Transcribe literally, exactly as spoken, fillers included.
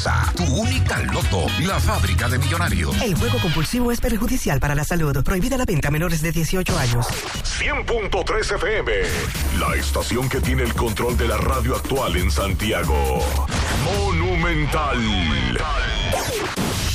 FEMSA, tu única loto, la fábrica de millonarios. El juego compulsivo es perjudicial para la salud. Prohibida la venta a menores de dieciocho años. cien punto tres F M, la estación que tiene el control de la radio actual en Santiago. Monumental.